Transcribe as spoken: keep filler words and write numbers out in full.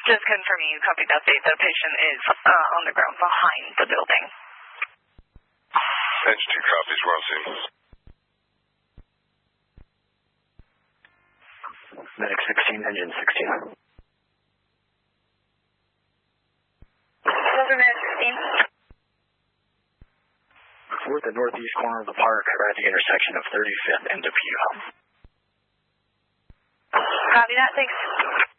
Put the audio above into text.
Just confirming you copied that date. The patient is uh, on the ground behind the building. Edge two copies, we're on scene. Medic sixteen, engine sixteen. Over Medic sixteen. We're at the northeast corner of the park, right at the intersection of thirty-fifth and Depew. Copy that, thanks.